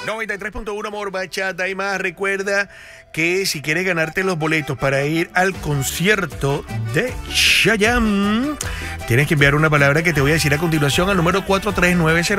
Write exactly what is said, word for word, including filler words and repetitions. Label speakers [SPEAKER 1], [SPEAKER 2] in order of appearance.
[SPEAKER 1] noventa y tres punto uno Amor, Bachata y más. Recuerda que si quieres ganarte los boletos para ir al concierto de Chayanne, tienes que enviar una palabra que te voy a decir a continuación al número cuatro tres nueve cero.